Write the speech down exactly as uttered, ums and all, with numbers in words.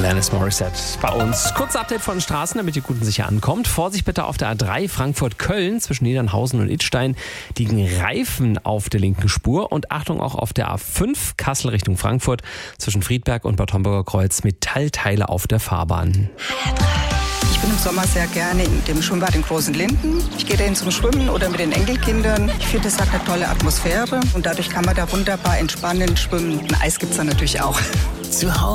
Alanis Morissette bei uns. Kurz Update von den Straßen, damit ihr gut und sicher ankommt. Vorsicht bitte auf der A drei Frankfurt-Köln zwischen Niedernhausen und Idstein. Liegen Reifen auf der linken Spur. Und Achtung auch auf der A fünf Kassel Richtung Frankfurt zwischen Friedberg und Bad Homburger Kreuz. Metallteile auf der Fahrbahn. Ich bin im Sommer sehr gerne in dem Schwimmbad in Großen Linden. Ich gehe dahin zum Schwimmen oder mit den Enkelkindern. Ich finde, es hat eine tolle Atmosphäre und dadurch kann man da wunderbar entspannen, schwimmen. Ein Eis gibt es da natürlich auch. Zu Hause.